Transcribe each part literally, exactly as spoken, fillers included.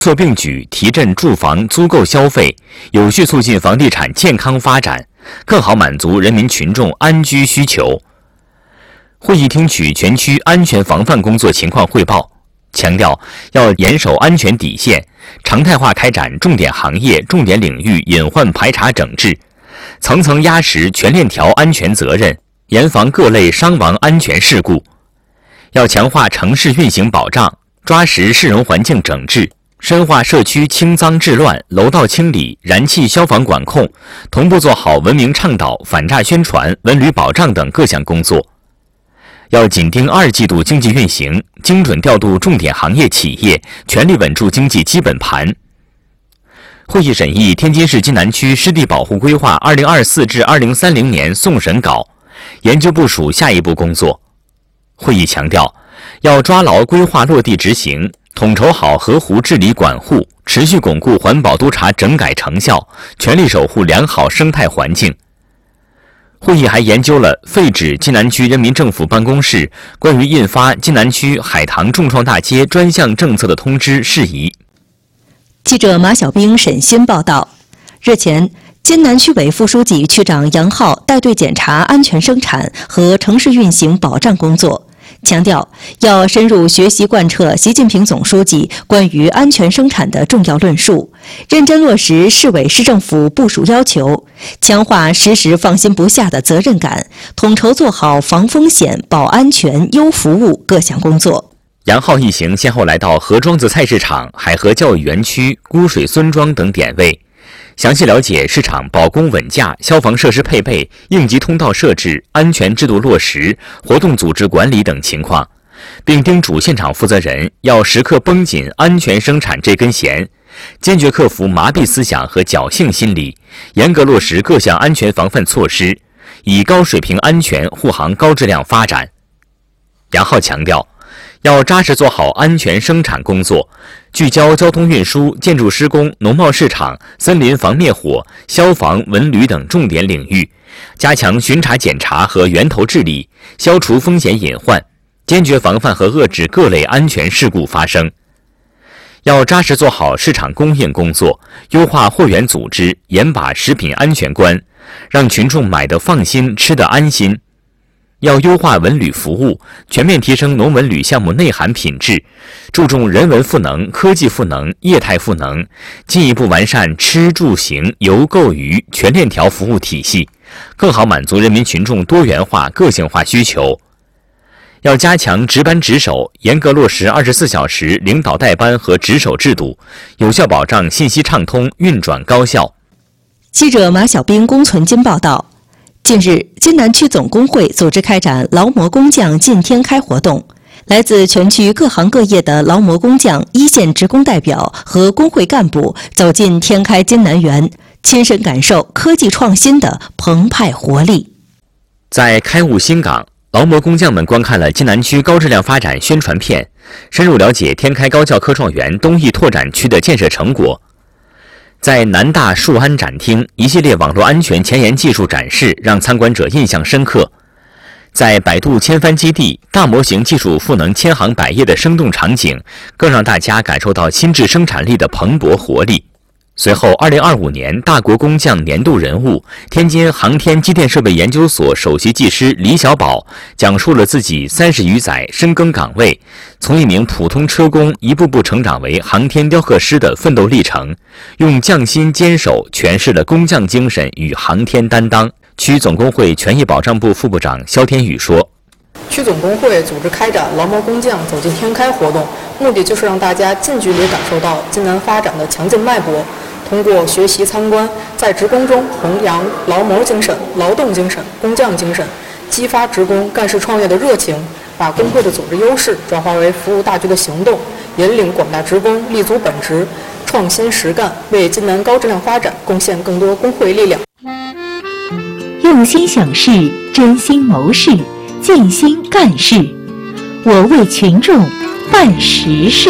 策并举，提振住房租购消费，有序促进房地产健康发展，更好满足人民群众安居需求。会议听取全区安全防范工作情况汇报，强调要严守安全底线，常态化开展重点行业、重点领域隐患排查整治，层层压实全链条安全责任，严防各类伤亡安全事故。要强化城市运行保障，抓实市容环境整治，深化社区清脏治乱、楼道清理、燃气消防管控，同步做好文明倡导、反诈宣传、文旅保障等各项工作。要紧盯二季度经济运行，精准调度重点行业企业，全力稳住经济基本盘。会议审议天津市津南区湿地保护规划二零二四至二零三零年送审稿，研究部署下一步工作。会议强调，要抓牢规划落地执行，统筹好河湖治理管护，持续巩固环保督查整改成效，全力守护良好生态环境。会议还研究了废止津南区人民政府办公室关于印发津南区海棠众创大街专项政策的通知事宜。 记者马小兵、沈鑫报道，日前，津南区委副书记、区长杨浩带队检查安全生产和城市运行保障工作，强调要深入学习贯彻习近平总书记关于安全生产的重要论述，认真落实市委市政府部署要求，强化时时放心不下的责任感，统筹做好防风险、保安全、优服务各项工作。 杨浩一行先后来到何庄子菜市场、海河教育园区、沽水孙庄等点位，详细了解市场保供稳价、消防设施配备、应急通道设置、安全制度落实、活动组织管理等情况，并叮嘱现场负责人要时刻绷紧安全生产这根弦，坚决克服麻痹思想和侥幸心理，严格落实各项安全防范措施，以高水平安全护航高质量发展。杨浩强调，要扎实做好安全生产工作，聚焦交通运输、建筑施工、农贸市场、森林防灭火、消防、文旅等重点领域，加强巡查检查和源头治理，消除风险隐患，坚决防范和遏制各类安全事故发生。要扎实做好市场供应工作，优化货源组织，严把食品安全关，让群众买得放心，吃得安心。要优化文旅服务，全面提升农文旅项目内涵品质，注重人文赋能、科技赋能、业态赋能，进一步完善吃住行游购娱全链条服务体系，更好满足人民群众多元化、个性化需求。要加强值班值守，严格落实二十四小时领导带班和值守制度，有效保障信息畅通、运转高效。 记者马小兵、龚存金报道。近日，津南区总工会组织开展劳模工匠进天开活动，来自全区各行各业的劳模工匠、一线职工代表和工会干部走进天开津南园，亲身感受科技创新的澎湃活力。 在开悟新港，劳模工匠们观看了津南区高质量发展宣传片，深入了解天开高教科创园东翼拓展区的建设成果。在南大树安展厅，一系列网络安全前沿技术展示让参观者印象深刻。在百度千帆基地，大模型技术赋能千行百业的生动场景，更让大家感受到新质生产力的蓬勃活力。随后，二零二五年大国工匠年度人物天津航天机电设备研究所首席技师李小宝讲述了自己三十余载深耕岗位，从一名普通车工一步步成长为航天雕刻师的奋斗历程，用匠心坚守诠释了工匠精神与航天担当。区总工会权益保障部副部长肖天宇说， 区总工会组织开展劳模工匠走进天开活动，目的就是让大家近距离感受到津南发展的强劲脉搏，通过学习参观，在职工中弘扬劳模精神、劳动精神、工匠精神，激发职工干事创业的热情，把工会的组织优势转化为服务大局的行动，引领广大职工立足本职，创新实干，为津南高质量发展贡献更多工会力量。 用心想事，真心谋事，尽心干事，我为群众办实事。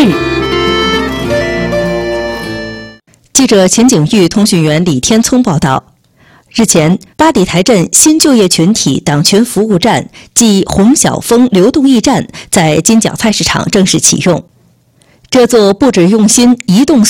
记者秦景玉、通讯员李天聪报道，日前，八里台镇新就业群体党群服务站暨洪晓峰流动驿站在金角菜市场正式启用。 这座不止用心移动